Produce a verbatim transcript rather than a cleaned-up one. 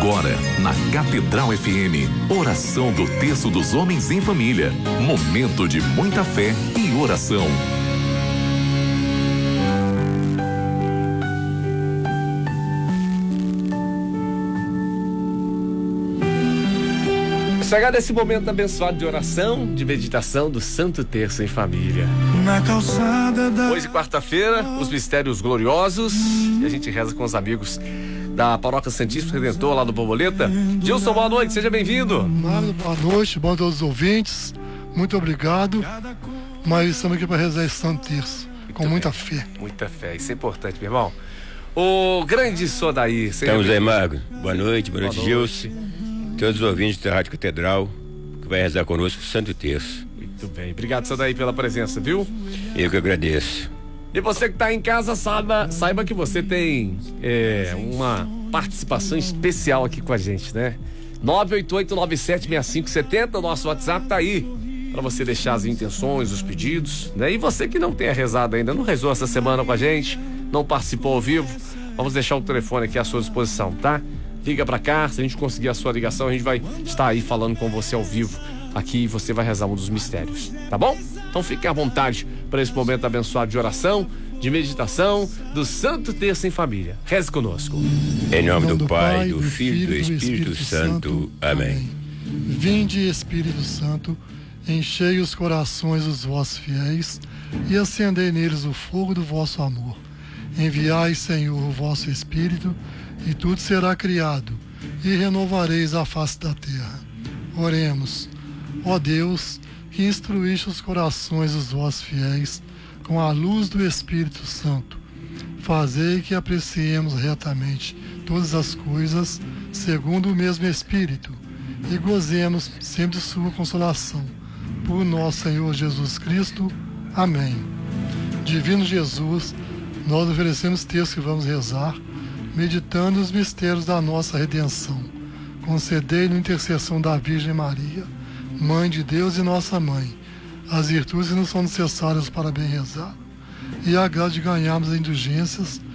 Agora, na Catedral F M, oração do Terço dos Homens em Família. Momento de muita fé e oração. Chegado esse momento abençoado de oração, de meditação do Santo Terço em Família. Na calçada da... Hoje, quarta-feira, os mistérios gloriosos, e a gente reza com os amigos da Paróquia Santíssimo Redentor, lá do Borboleta. Gilson, boa noite, seja bem-vindo. Boa noite, bom a todos os ouvintes, muito obrigado, mas estamos aqui para rezar esse Santo Terço, com Muito muita bem. fé. Muita fé, isso é importante, meu irmão. O grande Sodaí, seja Estamos aí, bem-vindo. Mago. Boa noite, boa noite, Boa Gilson. Todos os ouvintes da Rádio Catedral, que vai rezar conosco o Santo Terço. Muito bem, obrigado, Sodaí, pela presença, viu? Eu que agradeço. E você que está em casa, saiba, saiba que você tem é, uma participação especial aqui com a gente, né? nove oito oito nove sete seis cinco sete zero, nosso WhatsApp tá aí para você deixar as intenções, os pedidos, né? E você que não tenha rezado ainda, não rezou essa semana com a gente, não participou ao vivo, vamos deixar o telefone aqui à sua disposição, tá? Liga pra cá, se a gente conseguir a sua ligação, a gente vai estar aí falando com você ao vivo aqui e você vai rezar um dos mistérios, tá bom? Então fique à vontade para esse momento abençoado de oração, de meditação do Santo Terço em Família. Reze conosco. Em nome do Pai, do Filho e do Espírito Santo. Amém. Vinde, Espírito Santo, enchei os corações dos vossos fiéis e acendei neles o fogo do vosso amor. Enviai, Senhor, o vosso Espírito, e tudo será criado, e renovareis a face da terra. Oremos. Ó Deus, que instruíste os corações dos vossos fiéis com a luz do Espírito Santo, fazei que apreciemos retamente todas as coisas segundo o mesmo Espírito e gozemos sempre de sua consolação. Por nosso Senhor Jesus Cristo. Amém. Divino Jesus, nós oferecemos texto que vamos rezar, meditando os mistérios da nossa redenção. Concedei-nos a intercessão da Virgem Maria, Mãe de Deus e nossa Mãe, as virtudes que nos são necessárias para bem rezar, e a graça de ganharmos as indulgências